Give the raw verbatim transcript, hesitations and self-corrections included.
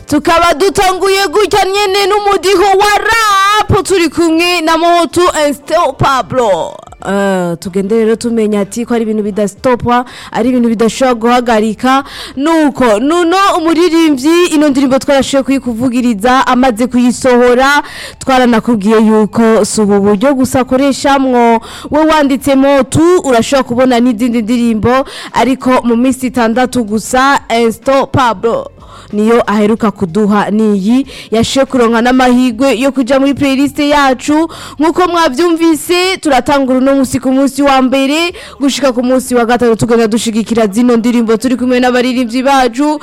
tukaba dutanguye gutya nyene n'umudiho wa rap turi kumwe na Motu Insto Pablo. Uh, tugende rero tumenya ati ko ari ibintu bidastopwa ari ibintu bidashobora guhagarika nuko nuno umuririmbyi ino ndirimbo twarashoye kuyikuvugiriza amaze kuyisohora twaranakubwiye yuko subu buryo gusa koreshamwo we wanditse Motu urashobora kubona n'izindi ndirimbo ariko mu minsi itandatu gusa Insto Pablo niyo aheruka kuduha niyi yashe kuronka n'amahigwe yo kuja muri playlist yacu nkuko mwavyumvise turatangura no musi ku munsi wa mbere gushika ku munsi wa gatatu tugenda dushigikira zino ndirimbo turi kumwe n'abaririmbyi bacu